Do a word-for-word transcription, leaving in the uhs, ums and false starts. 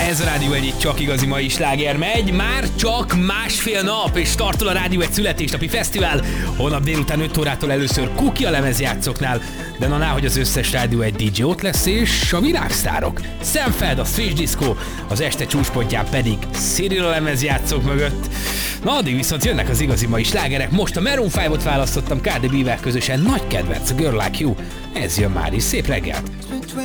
Ez a Rádió egy csak igazi mai sláger megy, már csak másfél nap, és startol a Rádió egy születésnapi fesztivál. Holnap délután öt órától először Kuki a lemezjátszóknál, de na hogy az összes Rádió egy dé dzsé ott lesz, és a világsztárok. Sam Feld, a Switch Disco, az este csúcspontján pedig Cyril a lemezjátszók mögött. Na addig viszont jönnek az igazi mai slágerek. Most a Maroon ötöt választottam Cardi B-vel közösen, nagy kedvenc, a Girl Like You. Ez jön már is, szép reggelt!